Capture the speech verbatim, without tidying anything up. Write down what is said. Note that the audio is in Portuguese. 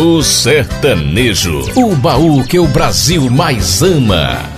O sertanejo, o baú que o Brasil mais ama.